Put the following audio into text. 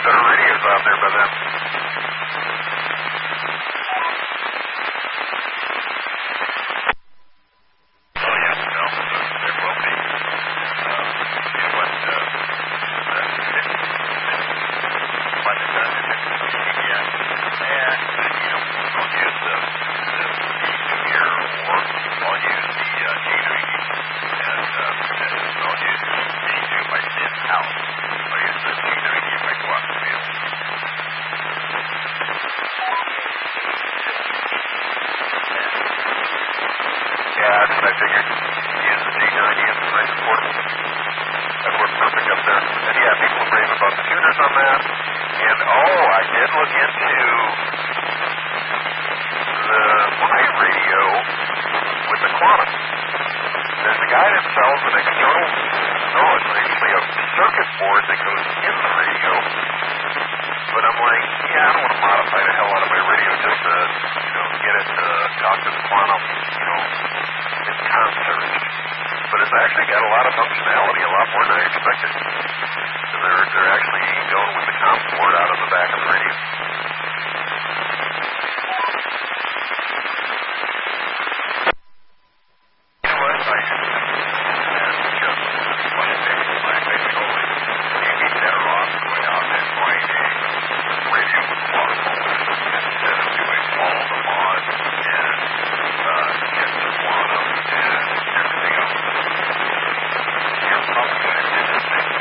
better radios out there by then. I figured use the G90 as a nice portable. That worked perfect up there. And yeah, people are brave about the tuners on that. And I did look into my radio with the Quantum. There's a guy that sells an external, it's actually a circuit board that goes in the radio. But I'm like, I don't want to modify the hell out of my radio just to, get it to talk to the Quantum, in concert. But it's actually got a lot of functionality, a lot more than I expected. So they're actually going with the COM port out of the back of the radio.